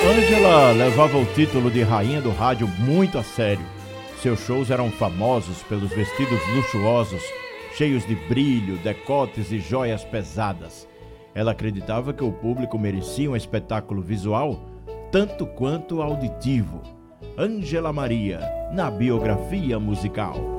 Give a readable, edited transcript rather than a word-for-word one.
Ângela levava o título de rainha do rádio muito a sério. Seus shows eram famosos pelos vestidos luxuosos, cheios de brilho, decotes e joias pesadas. Ela acreditava que o público merecia um espetáculo visual tanto quanto auditivo. Ângela Maria, na biografia musical.